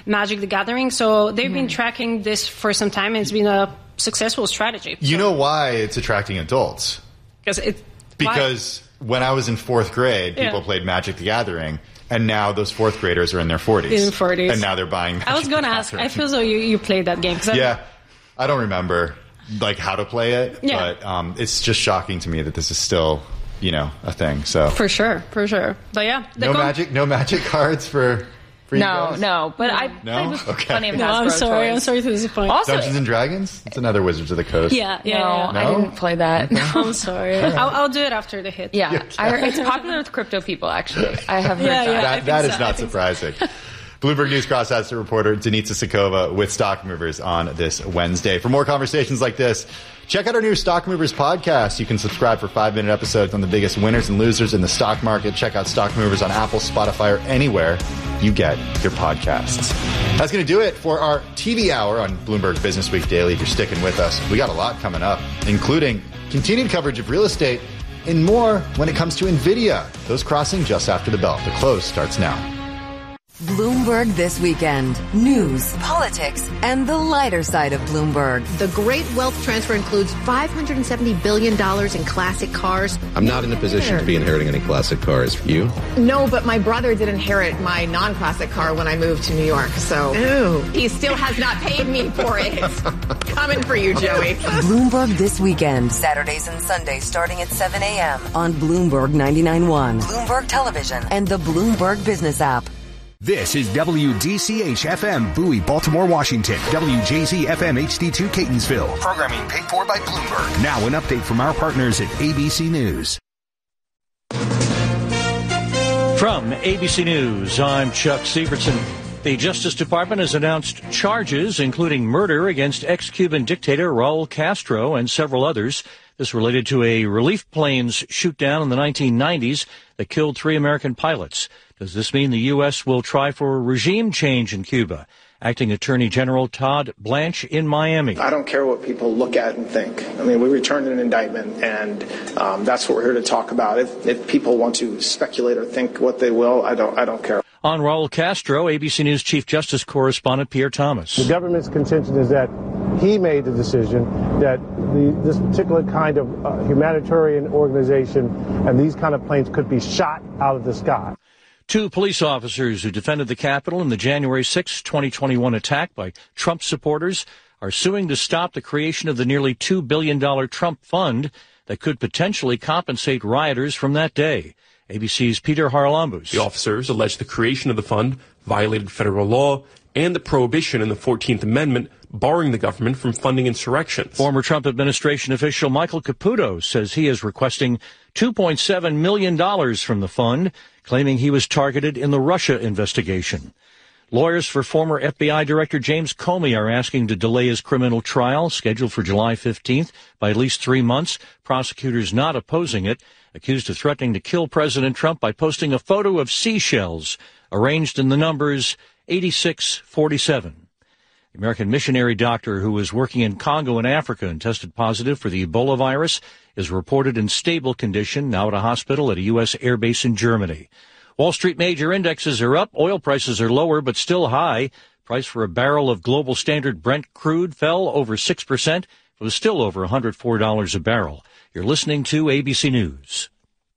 Magic the Gathering. So they've been tracking this for some time, and it's been a successful strategy. You know why it's attracting adults? Because when I was in 4th grade, people played Magic the Gathering. And now those 4th graders are in their 40s. And now they're buying Magic. I was going to ask. I feel as though you played that game. I don't remember how to play it. Yeah. But it's just shocking to me that this is still, a thing. So For sure. But yeah. No magic cards for you guys? No. But I played with plenty of Hasbro I'm sorry. toys. I'm sorry to disappoint. Also, Dungeons and Dragons? It's another Wizards of the Coast. Yeah. No, I didn't play that. I'm sorry. I'll do it after the hit. Yeah. It's popular with crypto people, actually. I have heard that. That is not surprising. Bloomberg News cross-asset reporter Denitsa Sikova with Stock Movers on this Wednesday. For more conversations like this, check out our new Stock Movers podcast. You can subscribe for 5-minute episodes on the biggest winners and losers in the stock market. Check out Stock Movers on Apple, Spotify, or anywhere you get your podcasts. That's going to do it for our TV hour on Bloomberg Business Week Daily. If you're sticking with us, we got a lot coming up, including continued coverage of real estate and more when it comes to NVIDIA. Those crossing just after the bell. The close starts now. Bloomberg This Weekend. News, politics, and the lighter side of Bloomberg. The great wealth transfer includes $570 billion in classic cars. I'm not in a position to be inheriting any classic cars. You? No, but my brother did inherit my non-classic car when I moved to New York, so he still has not paid me for it. Coming for you, Joey. Bloomberg This Weekend. Saturdays and Sundays starting at 7 a.m. on Bloomberg 99.1, Bloomberg Television, and the Bloomberg Business app. This is WDCH-FM, Bowie, Baltimore, Washington. WJZ-FM HD2, Catonsville. Programming paid for by Bloomberg. Now an update from our partners at ABC News. From ABC News, I'm Chuck Severson. The Justice Department has announced charges, including murder against ex-Cuban dictator Raul Castro and several others. This related to a relief planes shoot-down in the 1990s that killed 3 American pilots. Does this mean the U.S. will try for a regime change in Cuba? Acting Attorney General Todd Blanche in Miami. I don't care what people look at and think. I mean, we returned an indictment, and that's what we're here to talk about. If people want to speculate or think what they will, I don't care. On Raul Castro, ABC News Chief Justice Correspondent Pierre Thomas. The government's contention is that he made the decision that this particular kind of humanitarian organization and these kind of planes could be shot out of the sky. 2 police officers who defended the Capitol in the January 6, 2021 attack by Trump supporters are suing to stop the creation of the nearly $2 billion Trump fund that could potentially compensate rioters from that day. ABC's Peter Haralambous. The officers allege the creation of the fund violated federal law and the prohibition in the 14th Amendment barring the government from funding insurrections. Former Trump administration official Michael Caputo says he is requesting $2.7 million from the fund, claiming he was targeted in the Russia investigation. Lawyers for former FBI Director James Comey are asking to delay his criminal trial, scheduled for July 15th, by at least 3 months. Prosecutors not opposing it, accused of threatening to kill President Trump by posting a photo of seashells arranged in the numbers 8647. The American missionary doctor who was working in Congo in Africa and tested positive for the Ebola virus is reported in stable condition, now at a hospital at a U.S. air base in Germany. Wall Street major indexes are up. Oil prices are lower, but still high. Price for a barrel of global standard Brent crude fell over 6%. It was still over $104 a barrel. You're listening to ABC News.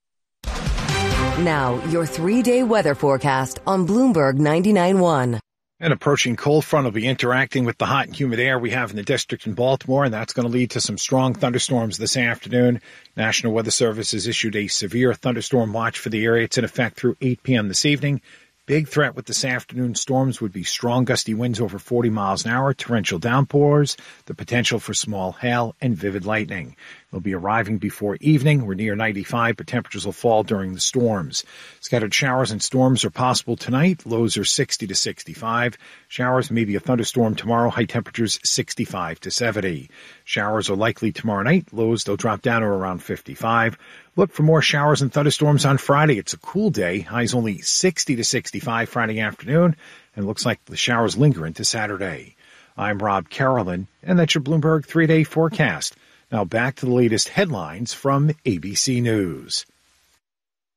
Now, your 3-day weather forecast on Bloomberg 99.1. An approaching cold front will be interacting with the hot and humid air we have in the district in Baltimore, and that's going to lead to some strong thunderstorms this afternoon. National Weather Service has issued a severe thunderstorm watch for the area. It's in effect through 8 p.m. this evening. Big threat with this afternoon storms would be strong gusty winds over 40 miles an hour, torrential downpours, the potential for small hail, and vivid lightning. They'll be arriving before evening. We're near 95, but temperatures will fall during the storms. Scattered showers and storms are possible tonight. Lows are 60 to 65. Showers, maybe a thunderstorm tomorrow. High temperatures 65 to 70. Showers are likely tomorrow night. Lows, they'll drop down to around 55. Look for more showers and thunderstorms on Friday. It's a cool day. Highs only 60 to 65 Friday afternoon. And it looks like the showers linger into Saturday. I'm Rob Carolyn, and that's your Bloomberg 3-day forecast. Now back to the latest headlines from ABC News.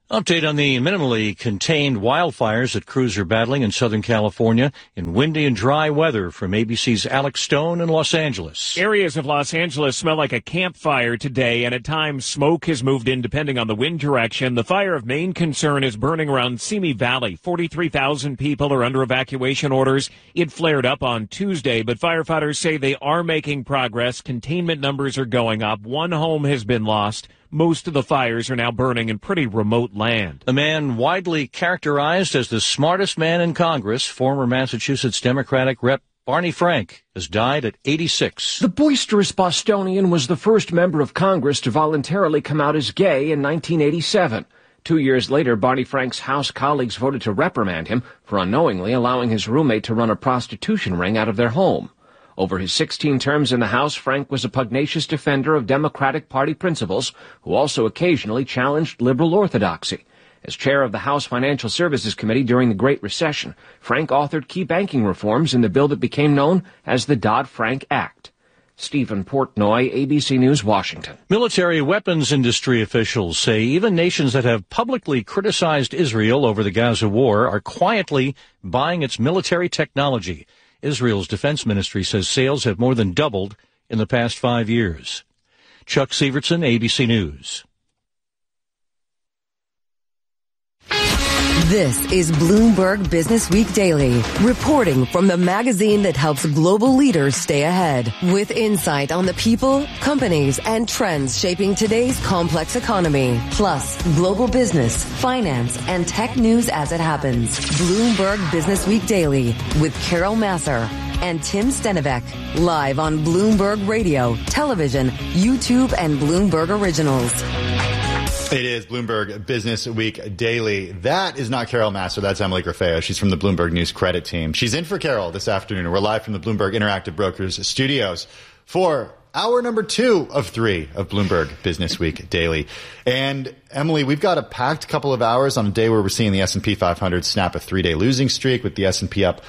Update on the minimally contained wildfires that crews are battling in Southern California in windy and dry weather from ABC's Alex Stone in Los Angeles. Areas of Los Angeles smell like a campfire today, and at times smoke has moved in depending on the wind direction. The fire of main concern is burning around Simi Valley. 43,000 people are under evacuation orders. It flared up on Tuesday, but firefighters say they are making progress. Containment numbers are going up. One home has been lost. Most of the fires are now burning in pretty remote land. The man widely characterized as the smartest man in Congress, former Massachusetts Democratic Rep. Barney Frank, has died at 86. The boisterous Bostonian was the first member of Congress to voluntarily come out as gay in 1987. 2 years later, Barney Frank's House colleagues voted to reprimand him for unknowingly allowing his roommate to run a prostitution ring out of their home. Over his 16 terms in the House, Frank was a pugnacious defender of Democratic Party principles, who also occasionally challenged liberal orthodoxy. As chair of the House Financial Services Committee during the Great Recession, Frank authored key banking reforms in the bill that became known as the Dodd-Frank Act. Stephen Portnoy, ABC News, Washington. Military weapons industry officials say even nations that have publicly criticized Israel over the Gaza war are quietly buying its military technology. Israel's defense ministry says sales have more than doubled in the past 5 years. Chuck Sievertson, ABC News. This is Bloomberg Business Week Daily, reporting from the magazine that helps global leaders stay ahead, with insight on the people, companies, and trends shaping today's complex economy, plus global business, finance, and tech news as it happens. Bloomberg Business Week Daily with Carol Masser and Tim Stenivek, live on Bloomberg Radio, television, YouTube, and Bloomberg Originals. It is Bloomberg Business Week Daily. That is not Carol Masser. That's Emily Grafeo. She's from the Bloomberg News Credit Team. She's in for Carol this afternoon. We're live from the Bloomberg Interactive Brokers studios for hour number 2 of 3 of Bloomberg Business Week Daily. And Emily, we've got a packed couple of hours on a day where we're seeing the S&P 500 snap a 3-day losing streak, with the S&P up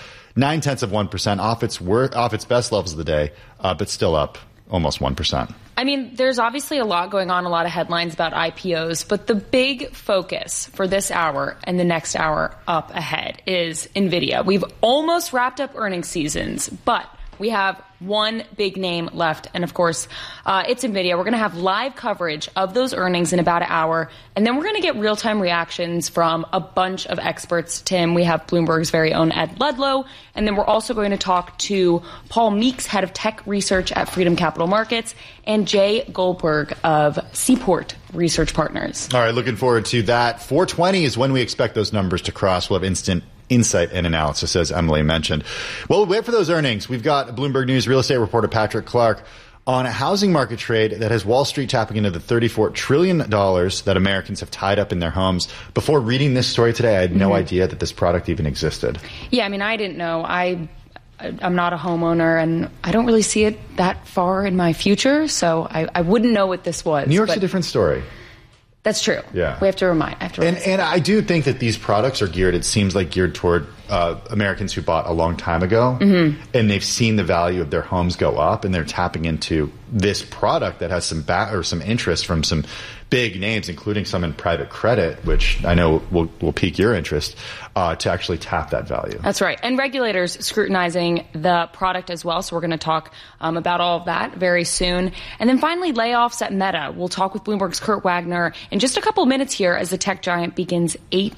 0.9% off its best levels of the day, but still up almost 1%. I mean, there's obviously a lot going on, a lot of headlines about IPOs, but the big focus for this hour and the next hour up ahead is NVIDIA. We've almost wrapped up earnings seasons, but we have one big name left, and of course, it's NVIDIA. We're going to have live coverage of those earnings in about an hour, and then we're going to get real-time reactions from a bunch of experts. Tim, we have Bloomberg's very own Ed Ludlow, and then we're also going to talk to Paul Meeks, head of tech research at Freedom Capital Markets, and Jay Goldberg of Seaport Research Partners. All right, looking forward to that. 4:20 is when we expect those numbers to cross. We'll have instant insight and analysis, as Emily mentioned. Well, we'll wait for those earnings. We've got Bloomberg News real estate reporter Patrick Clark on a housing market trade that has Wall Street tapping into the $34 trillion that Americans have tied up in their homes. Before reading this story today, I had no idea that this product even existed. Yeah, I mean, I didn't know. I'm not a homeowner, and I don't really see it that far in my future, so I wouldn't know what this was. New York's a different story. That's true. Yeah. We have to remind. And I do think that these products are geared toward Americans who bought a long time ago, and they've seen the value of their homes go up, and they're tapping into this product that has some interest from some big names, including some in private credit, which I know will pique your interest, to actually tap that value. That's right. And regulators scrutinizing the product as well. So we're going to talk about all of that very soon. And then finally, layoffs at Meta. We'll talk with Bloomberg's Kurt Wagner in just a couple of minutes here as the tech giant begins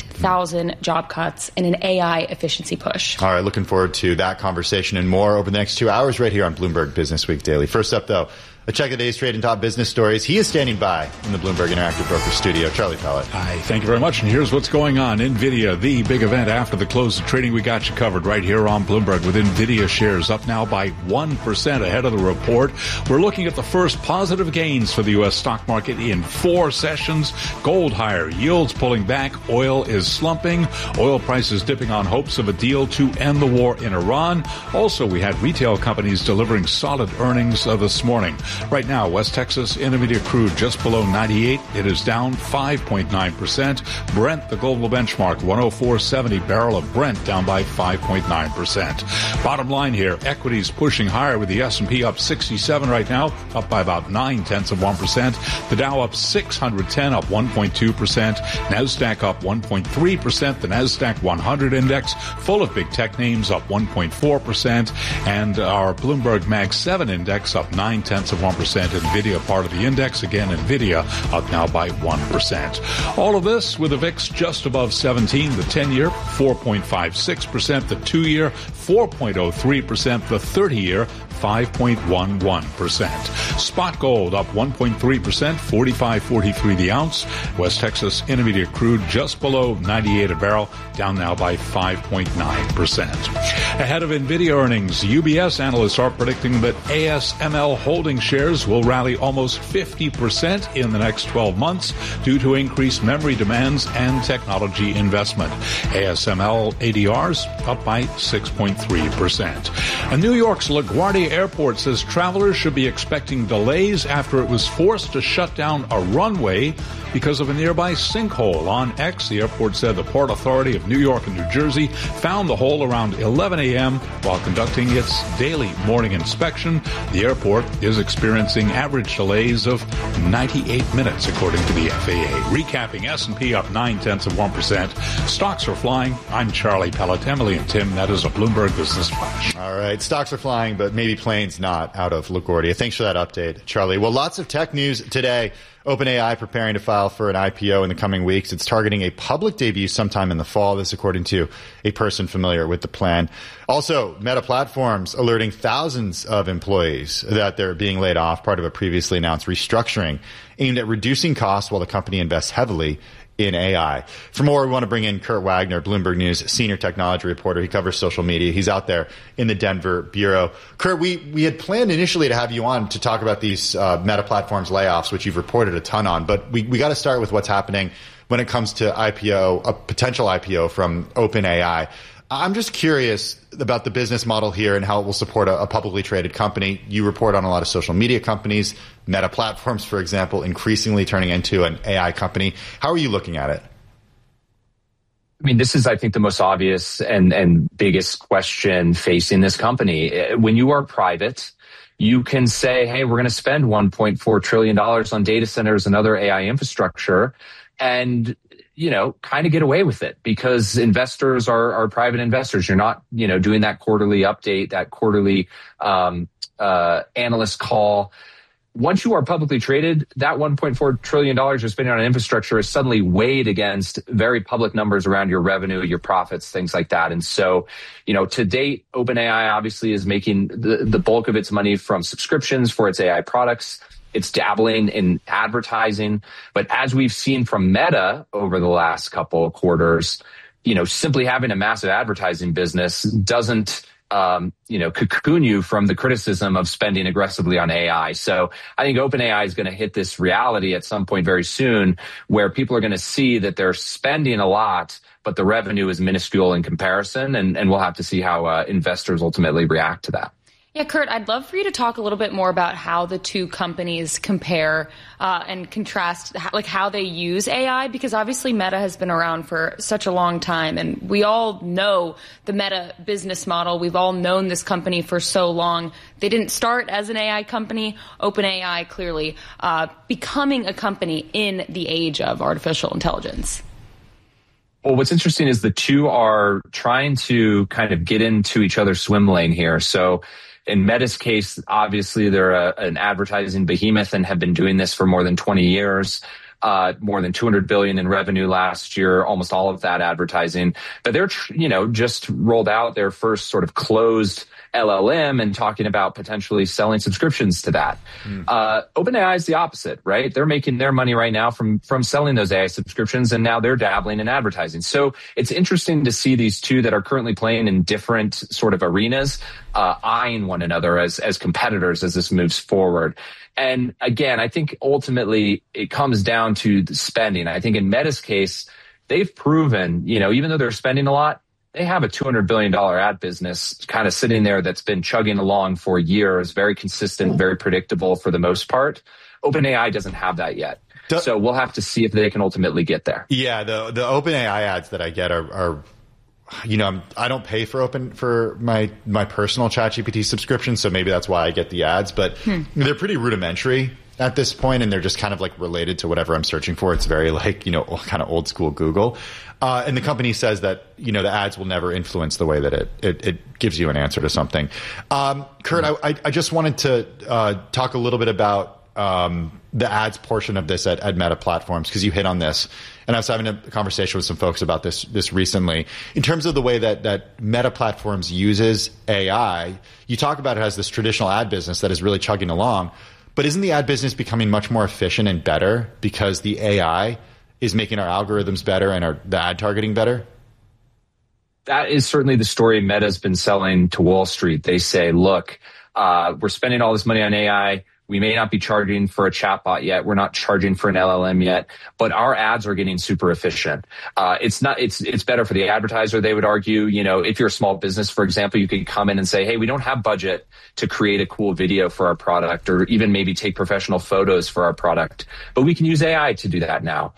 8,000 job cuts in an AI efficiency push. All right, looking forward to that conversation and more over the next 2 hours right here on Bloomberg Business Week Daily. First up, though, a check of the day's trade and top business stories. He is standing by in the Bloomberg Interactive Brokers studio. Charlie Pellet. Hi, thank you very much. And here's what's going on. NVIDIA, the big event after the close of trading. We got you covered right here on Bloomberg, with NVIDIA shares up now by 1% ahead of the report. We're looking at the first positive gains for the U.S. stock market in 4 sessions. Gold higher, yields pulling back, oil is slumping, oil prices dipping on hopes of a deal to end the war in Iran. Also, we had retail companies delivering solid earnings this morning. Right now, West Texas Intermediate crude just below 98. It is down 5.9%. Brent, the global benchmark, 104.70. Barrel of Brent down by 5.9%. Bottom line here, equities pushing higher with the S&P up 67 right now, up by about 0.9%. The Dow up 610, up 1.2%. NASDAQ up 1.3%. The NASDAQ 100 index, full of big tech names, up 1.4%. And our Bloomberg Mag 7 index up 0.9%. NVIDIA part of the index. Again, NVIDIA up now by 1%. All of this with the VIX just above 17, the 10-year 4.56%, the 2-year 4.03%, the 30-year 5.11%. Spot gold up 1.3%, 45.43 the ounce. West Texas Intermediate crude just below 98 a barrel, down now by 5.9%. Ahead of NVIDIA earnings, UBS analysts are predicting that ASML holding shares will rally almost 50% in the next 12 months due to increased memory demands and technology investment. ASML ADRs up by 6.3%. And New York's LaGuardia Airport says travelers should be expecting delays after it was forced to shut down a runway because of a nearby sinkhole. On X, the airport said the Port Authority of New York and New Jersey found the hole around 11 a.m. while conducting its daily morning inspection. The airport is experiencing average delays of 98 minutes, according to the FAA. Recapping, S&P up 0.9%. Stocks are flying. I'm Charlie Pellet. Emily and Tim, that is a Bloomberg Business Flash. All right. Stocks are flying, but maybe planes not out of LaGuardia. Thanks for that update, Charlie. Well, lots of tech news today. OpenAI preparing to file for an IPO in the coming weeks. It's targeting a public debut sometime in the fall. This according to a person familiar with the plan. Also, Meta Platforms alerting thousands of employees that they're being laid off, part of a previously announced restructuring aimed at reducing costs while the company invests heavily in AI. For more, we want to bring in Kurt Wagner, Bloomberg News senior technology reporter. He covers social media. He's out there in the Denver bureau. Kurt, we had planned initially to have you on to talk about these Meta Platforms layoffs, which you've reported a ton on. But we got to start with what's happening when it comes to IPO, a potential IPO from OpenAI. I'm just curious about the business model here and how it will support a publicly traded company. You report on a lot of social media companies, Meta Platforms, for example, increasingly turning into an AI company. How are you looking at it? I mean, this is, I think, the most obvious and biggest question facing this company. When you are private, you can say, hey, we're going to spend $1.4 trillion on data centers and other AI infrastructure, and kind of get away with it because investors are private investors. You're not, doing that quarterly update, that quarterly analyst call. Once you are publicly traded, that $1.4 trillion you're spending on infrastructure is suddenly weighed against very public numbers around your revenue, your profits, things like that. And so, to date, OpenAI obviously is making the bulk of its money from subscriptions for its AI products. It's dabbling in advertising. But as we've seen from Meta over the last couple of quarters, simply having a massive advertising business doesn't, cocoon you from the criticism of spending aggressively on AI. So I think OpenAI is going to hit this reality at some point very soon where people are going to see that they're spending a lot, but the revenue is minuscule in comparison. And we'll have to see how investors ultimately react to that. Yeah, Kurt, I'd love for you to talk a little bit more about how the two companies compare and contrast, like how they use AI, because obviously Meta has been around for such a long time, and we all know the Meta business model. We've all known this company for so long. They didn't start as an AI company. OpenAI clearly becoming a company in the age of artificial intelligence. Well, what's interesting is the two are trying to kind of get into each other's swim lane here. So in Meta's case, obviously they're an advertising behemoth and have been doing this for more than 20 years, more than $200 billion in revenue last year, almost all of that advertising. But they're, just rolled out their first sort of closed LLM and talking about potentially selling subscriptions to that. OpenAI is the opposite, right? They're making their money right now from selling those AI subscriptions, and now they're dabbling in advertising. So it's interesting to see these two that are currently playing in different sort of arenas, eyeing one another as competitors as this moves forward. And again, I think ultimately it comes down to the spending. I think in Meta's case, they've proven, even though they're spending a lot, they have a $200 billion ad business kind of sitting there that's been chugging along for years, very consistent, very predictable for the most part. OpenAI doesn't have that yet. So we'll have to see if they can ultimately get there. Yeah, the OpenAI ads that I get are I don't pay for my personal ChatGPT subscription, so maybe that's why I get the ads, but they're pretty rudimentary at this point, and they're just kind of like related to whatever I'm searching for. It's very like, kind of old school Google. And the company says that, the ads will never influence the way that it gives you an answer to something. Kurt, I just wanted to talk a little bit about the ads portion of this at Meta Platforms, because you hit on this. And I was having a conversation with some folks about this recently. In terms of the way that Meta Platforms uses AI, you talk about it as this traditional ad business that is really chugging along. But isn't the ad business becoming much more efficient and better because the AI is making our algorithms better and the ad targeting better? That is certainly the story Meta's been selling to Wall Street. They say, look, we're spending all this money on AI. We may not be charging for a chatbot yet. We're not charging for an LLM yet, but our ads are getting super efficient. It's better for the advertiser, they would argue. If you're a small business, for example, you could come in and say, hey, we don't have budget to create a cool video for our product, or even maybe take professional photos for our product, but we can use AI to do that now.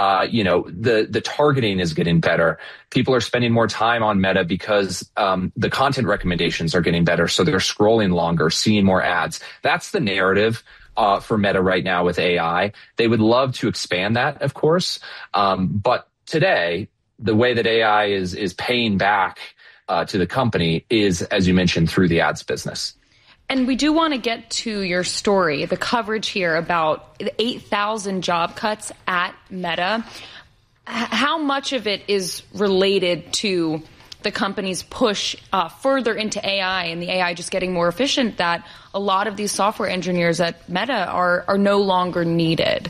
The targeting is getting better. People are spending more time on Meta because the content recommendations are getting better. So they're scrolling longer, seeing more ads. That's the narrative for Meta right now with AI. They would love to expand that, of course. But today, the way that AI is paying back to the company is, as you mentioned, through the ads business. And we do want to get to your story, the coverage here about the 8,000 job cuts at Meta. How much of it is related to the company's push further into AI and the AI just getting more efficient, that a lot of these software engineers at Meta are no longer needed?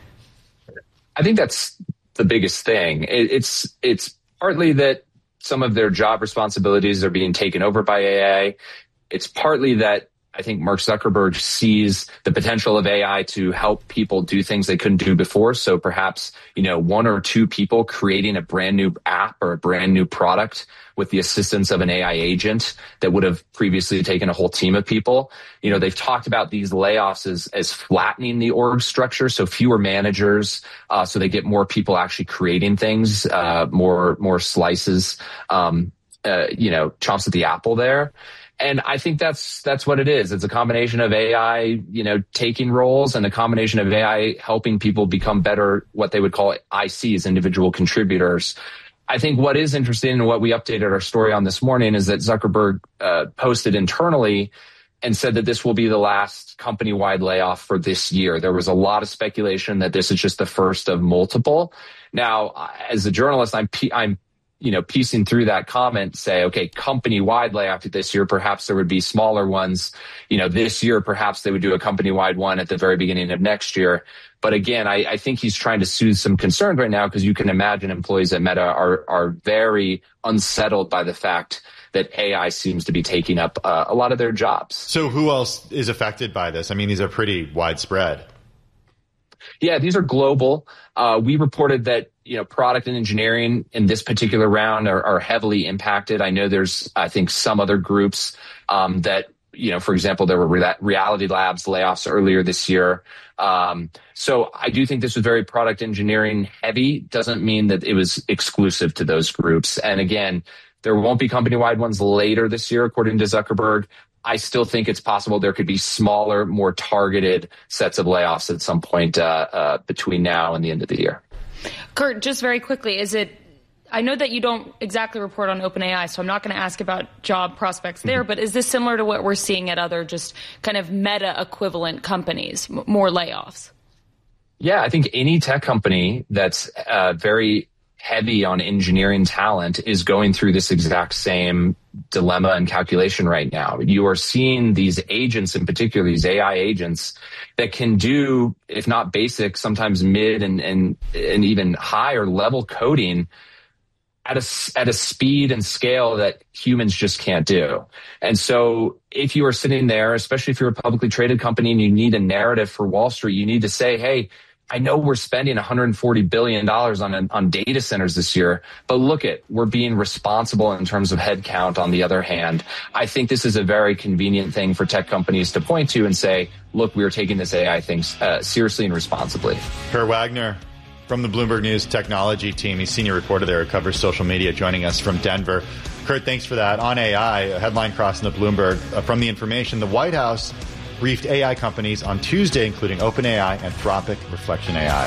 I think that's the biggest thing. It's partly that some of their job responsibilities are being taken over by AI. It's partly that I think Mark Zuckerberg sees the potential of AI to help people do things they couldn't do before. So perhaps, one or two people creating a brand new app or a brand new product with the assistance of an AI agent that would have previously taken a whole team of people. They've talked about these layoffs as flattening the org structure. So fewer managers, so they get more people actually creating things, more slices, chomps at the apple there. And I think that's what it is. It's a combination of AI, taking roles, and a combination of AI helping people become better, what they would call ICs, individual contributors. I think what is interesting, and what we updated our story on this morning, is that Zuckerberg posted internally and said that this will be the last company-wide layoff for this year. There was a lot of speculation that this is just the first of multiple. Now, as a journalist, I'm piecing through that comment, say, okay, company-wide layoff this year, perhaps there would be smaller ones. This year, perhaps they would do a company-wide one at the very beginning of next year. But again, I think he's trying to soothe some concerns right now, because you can imagine employees at Meta are very unsettled by the fact that AI seems to be taking up a lot of their jobs. So who else is affected by this? I mean, these are pretty widespread. Yeah, these are global. We reported that, product and engineering in this particular round are heavily impacted. I know there's, I think, some other groups that, for example, there were Reality Labs layoffs earlier this year. So I do think this was very product engineering heavy. Doesn't mean that it was exclusive to those groups. And again, there won't be company-wide ones later this year, according to Zuckerberg. I still think it's possible there could be smaller, more targeted sets of layoffs at some point between now and the end of the year. Kurt, just very quickly, I know that you don't exactly report on OpenAI, so I'm not going to ask about job prospects there, but is this similar to what we're seeing at other just kind of Meta equivalent companies, more layoffs? Yeah, I think any tech company that's very heavy on engineering talent is going through this exact same dilemma and calculation right now. You are seeing these agents, in particular, these AI agents that can do, if not basic, sometimes mid and even higher level coding at a speed and scale that humans just can't do. And so if you are sitting there, especially if you're a publicly traded company and you need a narrative for Wall Street, you need to say, hey, I know we're spending $140 billion on data centers this year, but we're being responsible in terms of headcount. On the other hand, I think this is a very convenient thing for tech companies to point to and say, look, we are taking this AI thing seriously and responsibly. Kurt Wagner from the Bloomberg News technology team. He's senior reporter there who covers social media, joining us from Denver. Kurt, thanks for that. On AI, a headline crossing the Bloomberg from The Information, the White House briefed AI companies on Tuesday, including OpenAI, Anthropic, Reflection AI.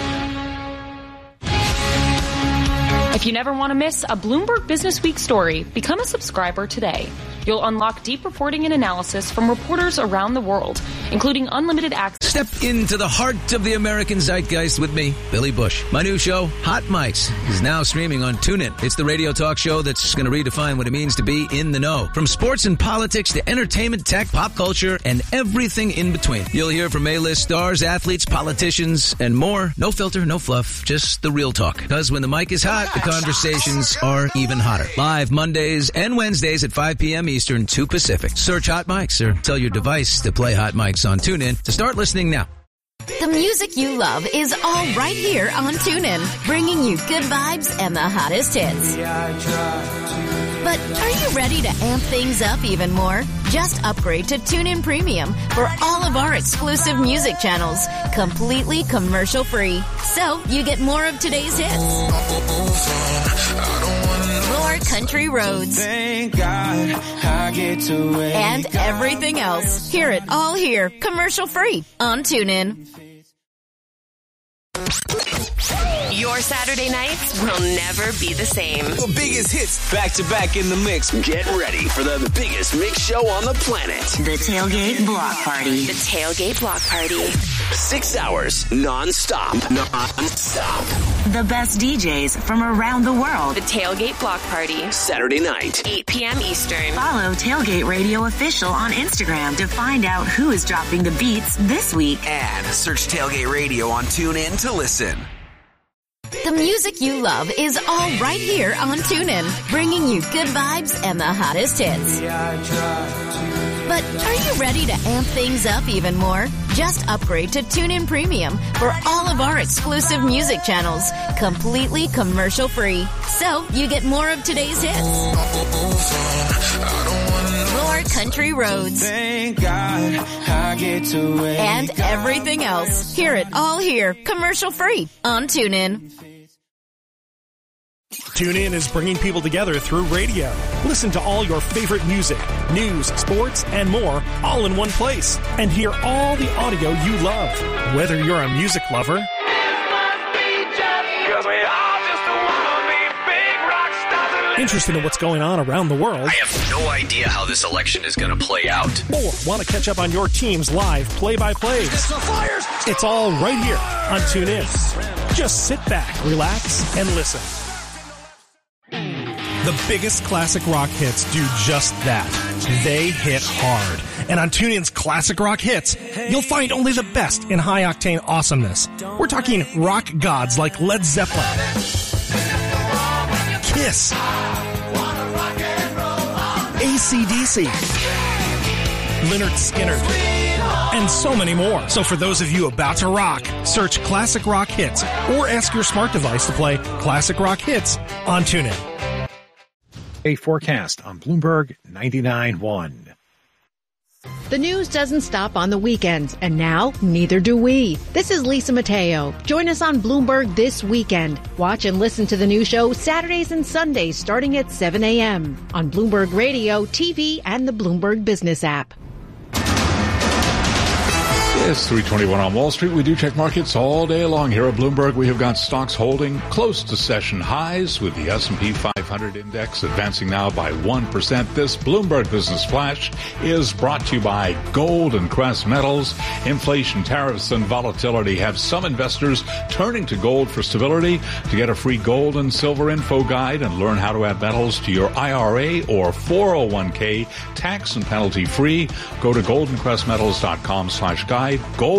If you never want to miss a Bloomberg Business Week story, become a subscriber today. You'll unlock deep reporting and analysis from reporters around the world, including unlimited access. Step into the heart of the American zeitgeist with me, Billy Bush. My new show, Hot Mics, is now streaming on TuneIn. It's the radio talk show that's going to redefine what it means to be in the know. From sports and politics to entertainment, tech, pop culture, and everything in between. You'll hear from A-list stars, athletes, politicians, and more. No filter, no fluff, just the real talk. Because when the mic is hot, the conversations are even hotter. Live Mondays and Wednesdays at 5 p.m. Eastern, 2 Pacific. Search Hot Mics or tell your device to play Hot Mics on TuneIn to start listening now. The music you love is all right here on TuneIn, bringing you good vibes and the hottest hits. But are you ready to amp things up even more? Just upgrade to TuneIn Premium for all of our exclusive music channels, completely commercial free. So you get more of today's hits, more country roads, thank God I get to wake and everything else. Hear it all here, commercial free on TuneIn. Your Saturday nights will never be the same. The biggest hits back to back in the mix. Get ready for the biggest mix show on the planet. The Tailgate Block Party. The Tailgate Block Party. 6 hours non-stop. Non-stop. The best DJs from around the world. The Tailgate Block Party. Saturday night, 8 p.m. Eastern. Follow Tailgate Radio Official on Instagram to find out who is dropping the beats this week. And search Tailgate Radio on TuneIn to listen. The music you love is all right here on TuneIn, bringing you good vibes and the hottest hits. But are you ready to amp things up even more? Just upgrade to TuneIn Premium for all of our exclusive music channels, completely commercial free. So you get more of today's hits, more country roads, thank God I get to wake and everything else. Hear it all here, commercial free on TuneIn. TuneIn is bringing people together through radio. Listen to all your favorite music, news, sports, and more, all in one place. And hear all the audio you love. Whether you're a music lover, interested in what's going on around the world, I have no idea how this election is going to play out, or want to catch up on your team's live play-by-plays, it's all right here on TuneIn. Just sit back, relax, and listen. The biggest classic rock hits do just that. They hit hard. And on TuneIn's Classic Rock Hits, you'll find only the best in high-octane awesomeness. We're talking rock gods like Led Zeppelin, Kiss, AC/DC, Lynyrd Skynyrd, and so many more. So for those of you about to rock, search Classic Rock Hits or ask your smart device to play Classic Rock Hits on TuneIn. A forecast on Bloomberg 99.1. The news doesn't stop on the weekends, and now neither do we. This is Lisa Mateo. Join us on Bloomberg this weekend. Watch and listen to the new show Saturdays and Sundays starting at 7 a.m. on Bloomberg Radio, TV, and the Bloomberg Business app. It's 3:21 on Wall Street. We do check markets all day long here at Bloomberg. We have got stocks holding close to session highs with the S&P 500 index advancing now by 1%. This Bloomberg Business Flash is brought to you by Gold and Crest Metals. Inflation, tariffs, and volatility have some investors turning to gold for stability. To get a free gold and silver info guide and learn how to add metals to your IRA or 401k tax and penalty free, go to goldencrestmetals.com/guide. guide,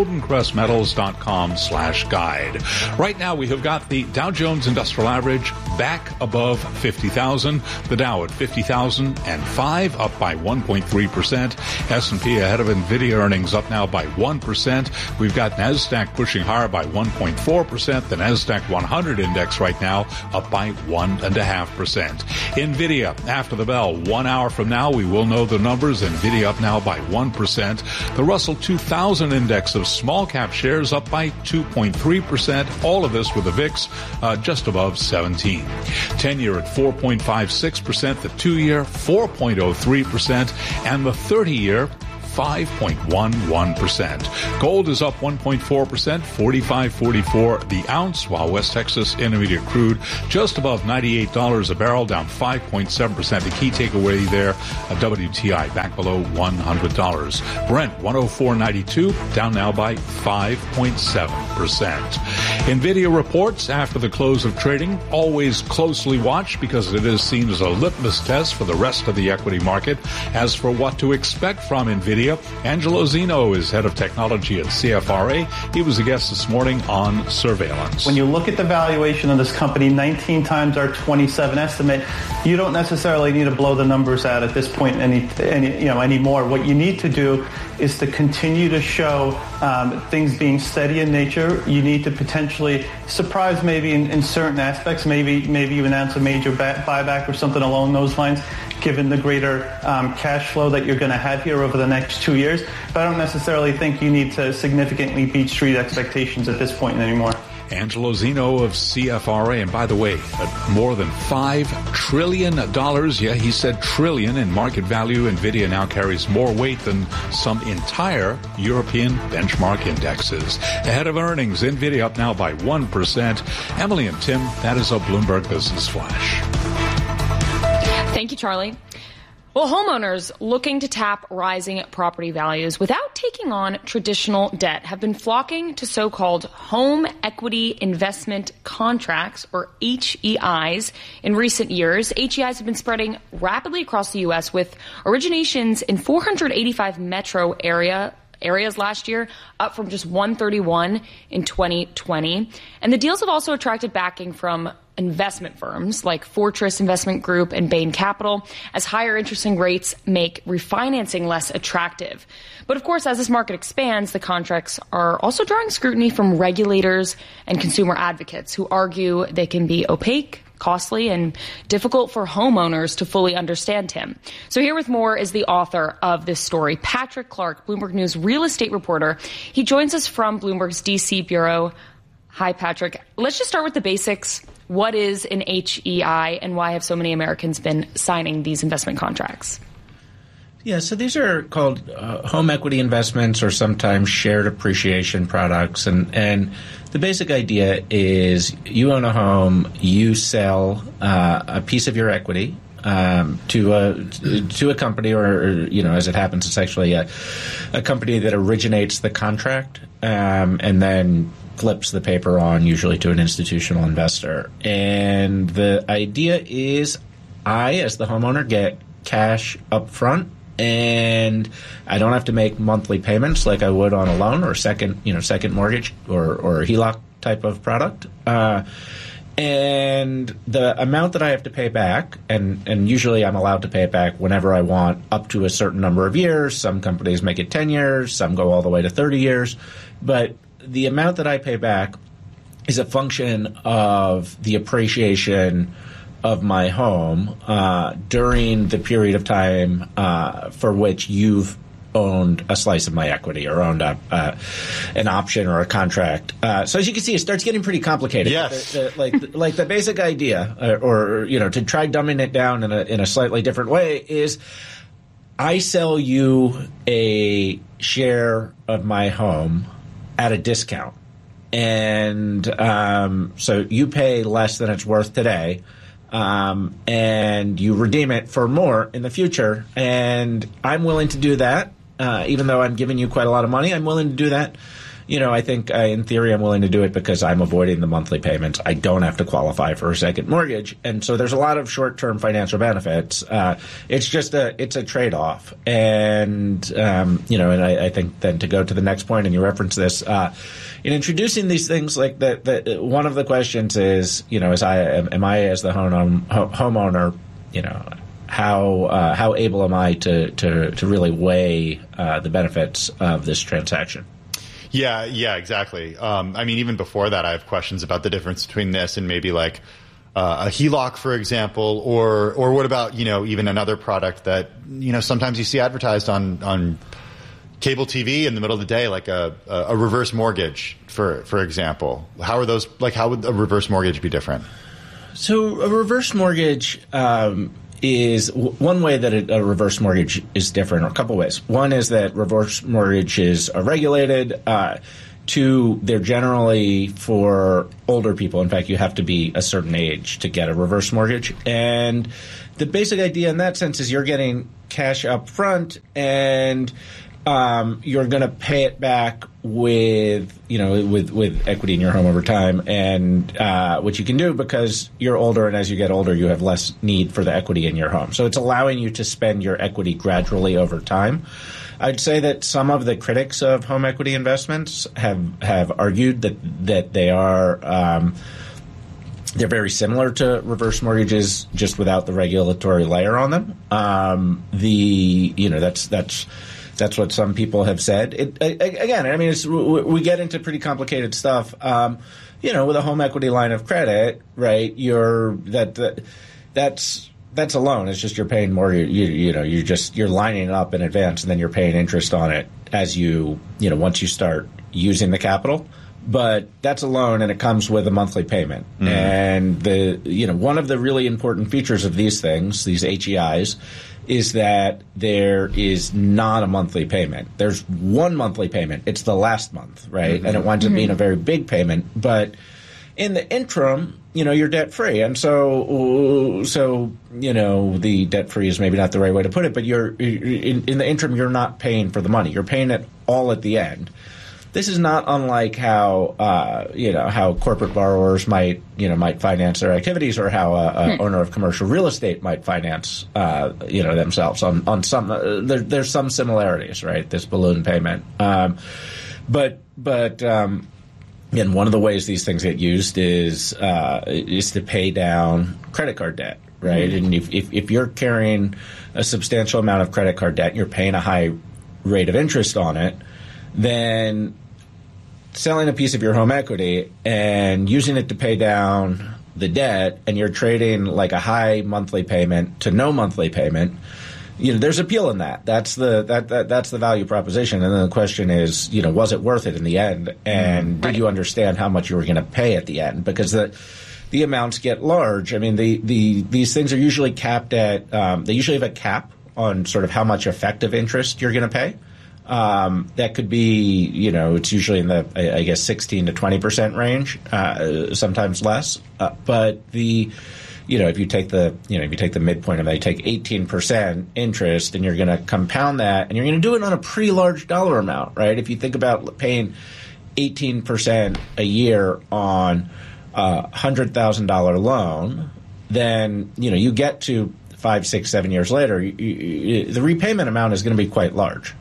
goldencrestmetals.com/guide. Right now, we have got the Dow Jones Industrial Average back above 50,000. The Dow at 50,005, up by 1.3%. S&P ahead of NVIDIA earnings, up now by 1%. We've got NASDAQ pushing higher by 1.4%. The NASDAQ 100 index right now up by 1.5%. NVIDIA after the bell. 1 hour from now, we will know the numbers. NVIDIA up now by 1%. The Russell 2000 index of small cap shares up by 2.3%. All of this with the VIX just above 17. 10-year at 4.56%. The 2-year 4.03%. And the 30-year 5.11%. Gold is up 1.4%, $45.44 the ounce, while West Texas Intermediate crude just above $98 a barrel, down 5.7%. The key takeaway there, WTI back below $100. Brent 104.92, down now by 5.7%. NVIDIA reports after the close of trading, always closely watched because it is seen as a litmus test for the rest of the equity market. As for what to expect from NVIDIA, Angelo Zeno is head of technology at CFRA. He was a guest this morning on Surveillance. When you look at the valuation of this company, 19 times our 27 estimate, you don't necessarily need to blow the numbers out at this point anymore. What you need to do is to continue to show things being steady in nature. You need to potentially surprise maybe in certain aspects. Maybe you announce a major buyback or something along those lines, given the greater cash flow that you're going to have here over the next 2 years. But I don't necessarily think you need to significantly beat street expectations at this point anymore. Angelo Zeno of CFRA. And by the way, at more than $5 trillion, yeah, he said trillion in market value, NVIDIA now carries more weight than some entire European benchmark indexes. Ahead of earnings, NVIDIA up now by 1%. Emily and Tim, that is a Bloomberg Business Flash. Thank you, Charlie. Well, homeowners looking to tap rising property values without taking on traditional debt have been flocking to so-called home equity investment contracts, or HEIs, in recent years. HEIs have been spreading rapidly across the U.S. with originations in 485 metro areas last year, up from just 131 in 2020. And the deals have also attracted backing from investment firms like Fortress Investment Group and Bain Capital, as higher interest rates make refinancing less attractive. But of course, as this market expands, the contracts are also drawing scrutiny from regulators and consumer advocates who argue they can be opaque, costly, and difficult for homeowners to fully understand him. So here with more is the author of this story, Patrick Clark, Bloomberg News real estate reporter. He joins us from Bloomberg's DC bureau. Hi, Patrick. Let's just start with the basics. What is an HEI, and why have so many Americans been signing these investment contracts? Yeah, so these are called home equity investments, or sometimes shared appreciation products. And the basic idea is you own a home, you sell a piece of your equity to a company, or as it happens, it's actually a company that originates the contract and then flips the paper on, usually to an institutional investor. And the idea is I, as the homeowner, get cash up front, and I don't have to make monthly payments like I would on a loan or second mortgage or a HELOC type of product. And the amount that I have to pay back, and usually I'm allowed to pay it back whenever I want, up to a certain number of years. Some companies make it 10 years, some go all the way to 30 years. But the amount that I pay back is a function of the appreciation of my home during the period of time for which you've owned a slice of my equity or owned an option or a contract. So as you can see, it starts getting pretty complicated. Yes. Like the basic idea, or to try dumbing it down in a slightly different way, is I sell you a share of my home at a discount. And so you pay less than it's worth today, and you redeem it for more in the future. And I'm willing to do that, even though I'm giving you quite a lot of money. I'm willing to do that I think in theory I'm willing to do it because I'm avoiding the monthly payments. I don't have to qualify for a second mortgage. And so there's a lot of short-term financial benefits. It's just it's a trade-off. And, and I think then to go to the next point, and you reference this, in introducing these things like that, one of the questions is, am I as the homeowner, how able am I to really weigh the benefits of this transaction? Yeah, exactly. Even before that, I have questions about the difference between this and maybe like a HELOC, for example, or what about, even another product that, sometimes you see advertised on cable TV in the middle of the day, like a reverse mortgage, for example. How are those, how would a reverse mortgage be different? So a reverse mortgage is one way that a reverse mortgage is different, or a couple ways. One is that reverse mortgages are regulated. Two, they're generally for older people. In fact, you have to be a certain age to get a reverse mortgage. And the basic idea in that sense is you're getting cash up front, and you're going to pay it back with equity in your home over time, and which you can do because you're older, and as you get older, you have less need for the equity in your home. So it's allowing you to spend your equity gradually over time. I'd say that some of the critics of home equity investments have argued that they are they're very similar to reverse mortgages, just without the regulatory layer on them. That's what some people have said. We get into pretty complicated stuff. With a home equity line of credit, right? That's a loan. It's just you're paying more. You're lining it up in advance, and then you're paying interest on it as once you start using the capital. But that's a loan, and it comes with a monthly payment. And one of the really important features of these things, these HEIs, is that there is not a monthly payment. There's one monthly payment. It's the last month, right? And it winds up being a very big payment. But in the interim, you're debt-free. And so the debt-free is maybe not the right way to put it, but you're in the interim, you're not paying for the money. You're paying it all at the end. This is not unlike how how corporate borrowers might finance their activities, or how a owner of commercial real estate might finance themselves on some. There's some similarities, right? This balloon payment, but one of the ways these things get used is to pay down credit card debt, right? And if you're carrying a substantial amount of credit card debt, you're paying a high rate of interest on it, then selling a piece of your home equity and using it to pay down the debt, and you're trading like a high monthly payment to no monthly payment, there's appeal in that. That's the value proposition. And then the question is, was it worth it in the end? And did you understand how much you were going to pay at the end? Because the amounts get large. These things are usually capped at. They usually have a cap on sort of how much effective interest you're going to pay. That could be, it's usually in the, 16 to 20% range, sometimes less. But if you take the midpoint of that, you take 18% interest, and you're going to compound that, and you're going to do it on a pretty large dollar amount, right? If you think about paying 18% a year on a $100,000 loan, then, you get to 5, 6, 7 years later, the repayment amount is going to be quite large.